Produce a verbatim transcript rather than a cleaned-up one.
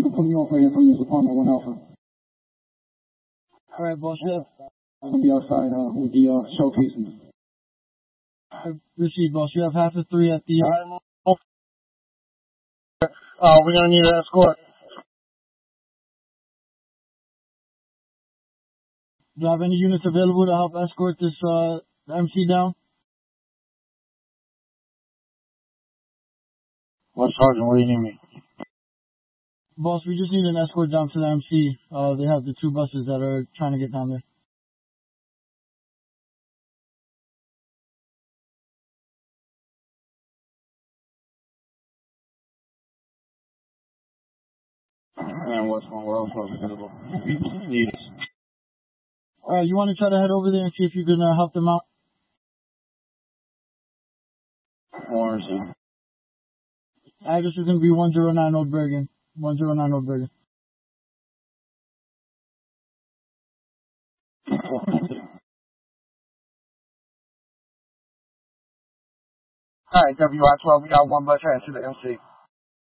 can put me on for here from this apartment one Alpha. All right, boss. Yeah. I'll be outside uh, with the uh, showcases. I received, boss. You have half of three at the. Uh, Oh, uh, we're gonna need an escort. do you have any units available to help escort this uh, M C down? What, Sergeant? What do you need me? Boss, we just need an escort down to the M C. Uh, they have the two buses that are trying to get down there. And what's going on? What's available? Need us. Uh, you want to try to head over there and see if you can uh, help them out? Orange. Address is going to be one oh nine Old Bergen. one oh nine Old Bergen. Alright, W I twelve, we got one bus heading to the M C.